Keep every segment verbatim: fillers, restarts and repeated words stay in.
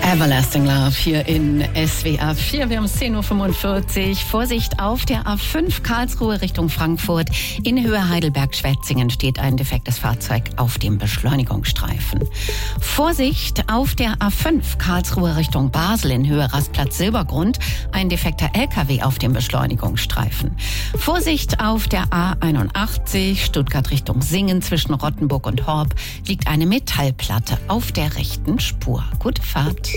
Everlasting Love hier in S W R vier. Wir haben es zehn Uhr fünfundvierzig. Vorsicht, auf der A fünf Karlsruhe Richtung Frankfurt. In Höhe Heidelberg-Schwetzingen steht ein defektes Fahrzeug auf dem Beschleunigungsstreifen. Vorsicht, auf der A fünf Karlsruhe Richtung Basel in Höhe Rastplatz Silbergrund. Ein defekter L K W auf dem Beschleunigungsstreifen. Vorsicht, auf der A einundachtzig Stuttgart Richtung Singen zwischen Rottenburg und Horb liegt eine Metallplatte auf der rechten Spur. Gute Fahrt.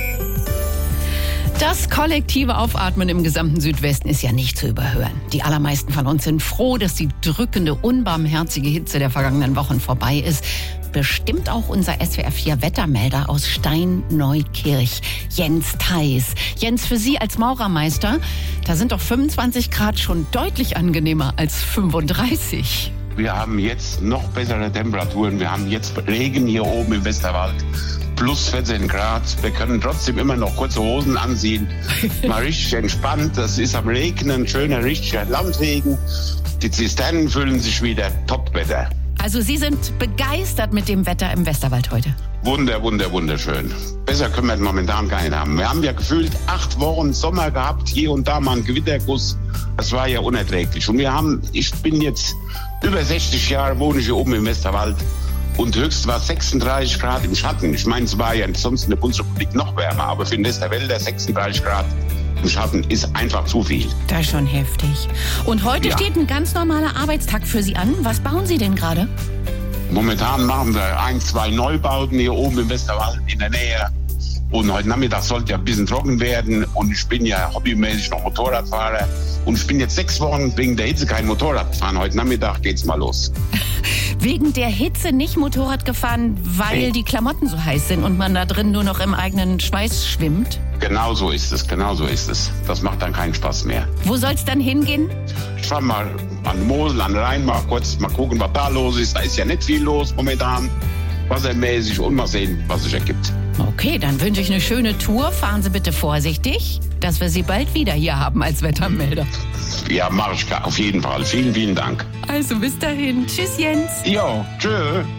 Das kollektive Aufatmen im gesamten Südwesten ist ja nicht zu überhören. Die allermeisten von uns sind froh, dass die drückende, unbarmherzige Hitze der vergangenen Wochen vorbei ist. Bestimmt auch unser S W R vier Wettermelder aus Steinneukirch, Jens Theis. Jens, für Sie als Maurermeister, da sind doch fünfundzwanzig Grad schon deutlich angenehmer als fünfunddreißig. Wir haben jetzt noch bessere Temperaturen. Wir haben jetzt Regen hier oben im Westerwald. Plus vierzehn Grad. Wir können trotzdem immer noch kurze Hosen anziehen. Mal richtig entspannt. Das ist am Regnen. Schöner, richtiger Landregen. Die Zisternen füllen sich wieder. Topwetter. Also Sie sind begeistert mit dem Wetter im Westerwald heute? Wunder, wunder, wunderschön. Besser können wir momentan keinen haben. Wir haben ja gefühlt acht Wochen Sommer gehabt. Hier und da mal einen Gewitterguss. Das war ja unerträglich. Und wir haben, ich bin jetzt über sechzig Jahre, wohne ich hier oben im Westerwald. Und höchst war sechsunddreißig Grad im Schatten. Ich meine, es war ja sonst in der Bundesrepublik noch wärmer, aber für den Westerwälder sechsunddreißig Grad im Schatten ist einfach zu viel. Das ist schon heftig. Und heute Ja. steht ein ganz normaler Arbeitstag für Sie an. Was bauen Sie denn gerade? Momentan machen wir ein, zwei Neubauten hier oben im Westerwald in der Nähe. Und heute Nachmittag sollte ja ein bisschen trocken werden. Und ich bin ja hobbymäßig noch Motorradfahrer. Und ich bin jetzt sechs Wochen wegen der Hitze kein Motorrad gefahren. Heute Nachmittag geht's mal los. Wegen der Hitze nicht Motorrad gefahren, weil Nee. die Klamotten so heiß sind und man da drin nur noch im eigenen Schweiß schwimmt? Genau so ist es, genau so ist es. Das macht dann keinen Spaß mehr. Wo soll's dann hingehen? Ich fahr mal an den Mosel, an den Rhein, mal kurz mal gucken, was da los ist. Da ist ja nicht viel los momentan, wassermäßig, und mal sehen, was sich ergibt. Okay, dann wünsche ich eine schöne Tour. Fahren Sie bitte vorsichtig, dass wir Sie bald wieder hier haben als Wettermelder. Ja, mache ich auf jeden Fall. Vielen, vielen Dank. Also bis dahin. Tschüss, Jens. Jo, tschö.